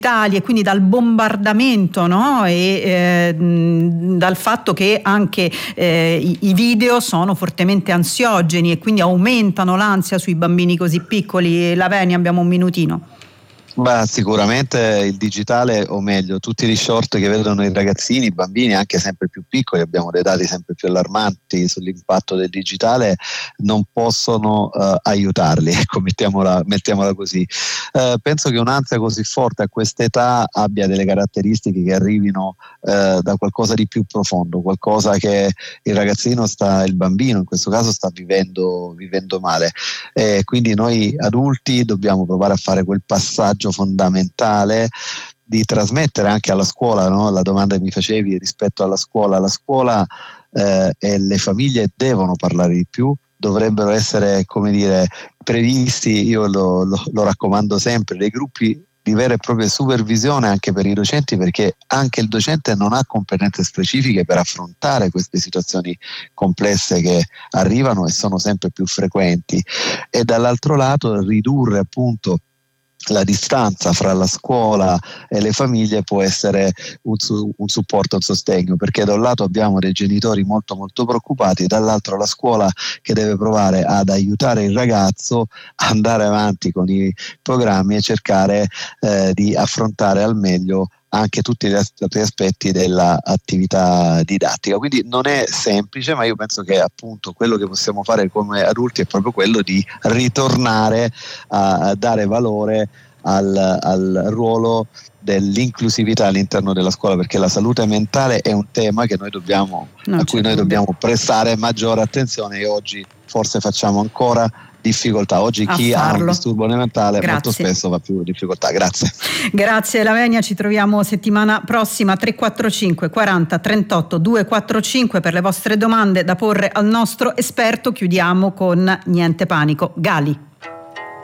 e quindi dal bombardamento, no? E dal fatto che anche i video sono fortemente ansiogeni e quindi aumentano l'ansia sui bambini così piccoli. Lavenia, abbiamo un minutino. Beh, sicuramente il digitale, o meglio, tutti gli short che vedono i ragazzini, i bambini anche sempre più piccoli, abbiamo dei dati sempre più allarmanti sull'impatto del digitale, non possono aiutarli, ecco, mettiamola così. Penso che un'ansia così forte a quest'età abbia delle caratteristiche che arrivino da qualcosa di più profondo, qualcosa che il bambino in questo caso sta vivendo male. Quindi noi adulti dobbiamo provare a fare quel passaggio fondamentale di trasmettere anche alla scuola, no? La domanda che mi facevi rispetto alla scuola e le famiglie devono parlare di più, dovrebbero essere, come dire, previsti, io lo raccomando sempre, dei gruppi di vera e propria supervisione anche per i docenti, perché anche il docente non ha competenze specifiche per affrontare queste situazioni complesse che arrivano e sono sempre più frequenti, e dall'altro lato ridurre appunto la distanza fra la scuola e le famiglie può essere un supporto, un sostegno, perché da un lato abbiamo dei genitori molto molto preoccupati, dall'altro la scuola che deve provare ad aiutare il ragazzo a andare avanti con i programmi e cercare di affrontare al meglio anche tutti gli altri aspetti dell'attività didattica. Quindi non è semplice, ma io penso che appunto quello che possiamo fare come adulti è proprio quello di ritornare a dare valore al ruolo dell'inclusività all'interno della scuola, perché la salute mentale è un tema che a cui noi dobbiamo prestare maggiore attenzione, e oggi forse facciamo ancora difficoltà. Oggi chi ha un disturbo mentale molto spesso va più difficoltà. Grazie Lavenia, ci troviamo settimana prossima. 345 40 38 245 per le vostre domande da porre al nostro esperto. Chiudiamo con Niente panico. Gali.